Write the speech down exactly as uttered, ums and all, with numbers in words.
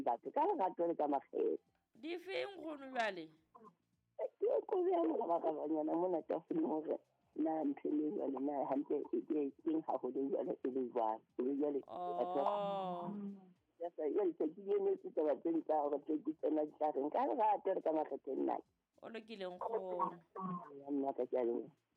batho ka lerato le ka makgetho. Di feng gono jwale? Ke ko ya mo ba ka banyana mona tafoleng hore na mphele jwale na hantle e ke eng ha ho le jwale e le jwale e le jwale Oh. ya sa ya le tshile ne se tsa bateng tsa hore ke ke tsena di tla reng ka lerato le ka makgetho nna. O lokileng gono. Ya nna ka tsale.